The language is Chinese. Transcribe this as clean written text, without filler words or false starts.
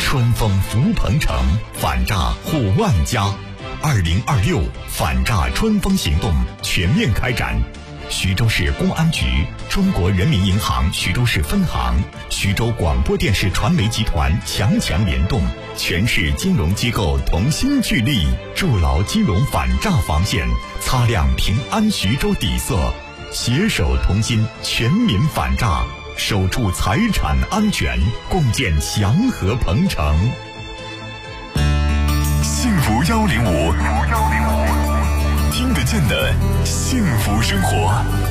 春风福鹏城，反诈护万家。2026反诈春风行动全面开展。徐州市公安局、中国人民银行徐州市分行、徐州广播电视传媒集团强联动，全市金融机构同心聚力，筑牢金融反诈防线，擦亮平安徐州底色，携手同心，全民反诈，守住财产安全，共建祥和鹏城。 幸福105，听得见的幸福生活。